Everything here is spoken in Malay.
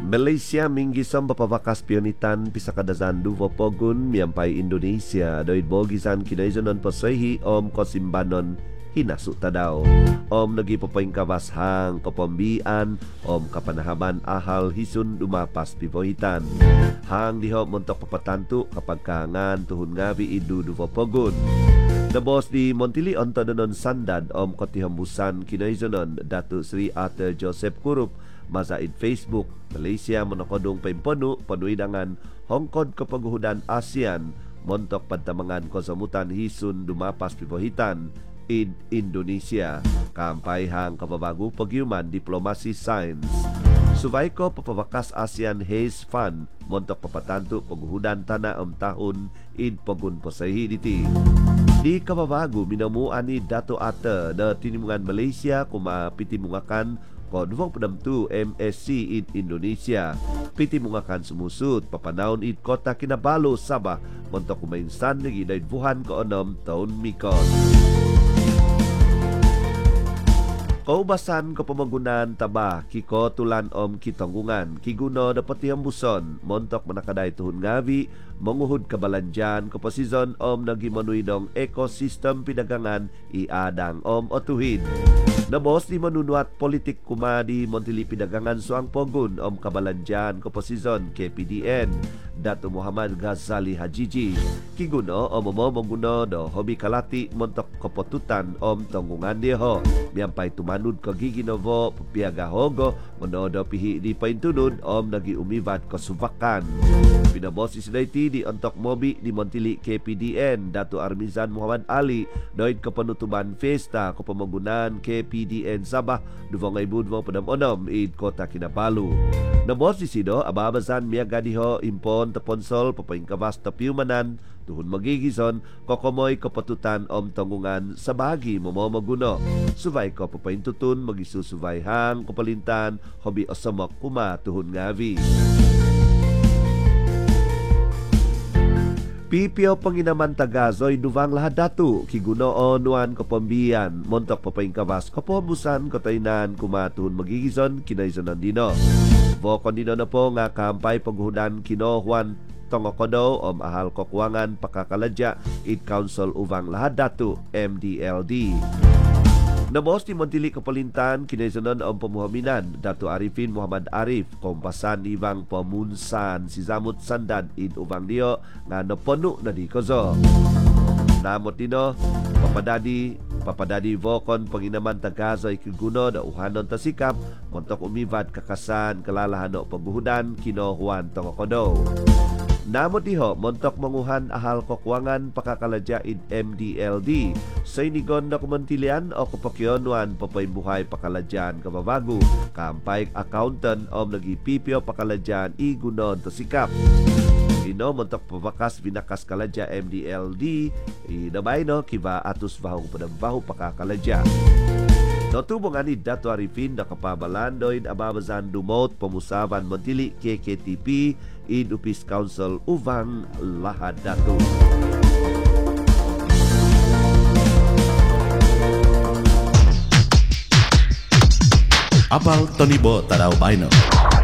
Malaysia minggisam papawakas pionitan pisakadazan duvo pogun miampai Indonesia doid bogisan kinaizanon pasehi om kosimbanon hinasuk tadaw om nagi papaingkawas hang kapambian om kapanahaban ahal hisun dumapas pipohitan hang dihop montok papatantu kapag kangan tuhun ngabi idu duvo pogun. Nabos di Montili ontodonon sandad om kotihambusan kinaizanon Datuk Seri Arthur Joseph Kurup mazaid Facebook Malaysia monokodong paimponu panuidangan Hongkong kepaguhudan ASEAN montok pantamangan kosamutan hisun dumapas pipohitan in Indonesia kampai hang kapabagu pagiuman diplomasi sains subay ko papawakas ASEAN Haze Fund montok papatantu paguhudan tanah tahun in pagun pasahi diti di kapabagu minamuan ni Dato Ata na tinimungan Malaysia kuma pitimungakan ko 27 MSC in Indonesia pitimungakan sumusut papanaon in kota Kinabalu Sabah montok kumainsan lagi dari buhan ke 6 tahun mikot. Kaubasan kepemanggunan tabah kiko tulan om kitanggungan kiguno dapat tiambuson montok manakaday tuhun ngavi menguhud kebalanjan keposizon om nagi manuidong ekosistem pidagangan iadang om otuhin. Nabos di manunuat politik kuma di Montili Pidagangan Suang Pogun om kabalanjan keposizon KPDN Dato Muhammad Ghazali Hajiji kiguno om mengguno do hobi kalati montok kepotutan om tanggungan dia ho miampai tumanud ke gigi novo piaga hogo menodo pihi di paintunun om nagi umivat kesuvakan pinabosi sedaiti di ontok mobi di Montili KPDN Dato Armizan Muhammad Ali doid kepenutupan festa kepemanggunan KPDN Sabah 2026 id kota Kinabalu. Nabos di sido ababazan miaga diho impon teponsol papaingkabas tapiumanan tuhun magigison kokomoy kepetutan om tanggungan sabagi momomaguno subay ko papaintutun magisusubay hang kepelintan hobi osamok kuma tuhun ngavi. Pipio panginaman tagazoy duvang lahat datu kiguno onuan kapambian montok papaingkawas kapombusan katainan kumatuhun magigison kinaizanan dino. Vokon dino na po nga kampay paghudan kino Juan Tongokodo om ahal kokwangan pakakaladya it Council uvang lahat datu MDLD. Nabos di Montili Kepelintan kinaizanon om pemuhaminan Dato Arifin Muhammad Arif kompasan ibang pemunsan si zamut sandan in ubang dio nga naponu na di kozo. Namot dino papadadi vokon panginaman tagazoy kiguno da uhanon tasikap montok umivad kakasan kalalahano pagbuhudan kino Juan Tongokodo. Namot diho montok manguhan ahal kokwangan pakakalajain MDLD sa inigon na kumantilian o kapakyonuan papaimbuhay pakalajan kababago kampay accountant o nagipipyo pakalajan igunon tasikap. Ino montok pabakas binakas kaladya MDLD inabay no kiba atus bahu padambahu pakakaladya. Notubong ani Dato Arifin na kapabalandoy ababazan dumot pemusaban Montili KKTP in Upis Council uvang lahat datu. Apal Tony Bo Tadao Baino.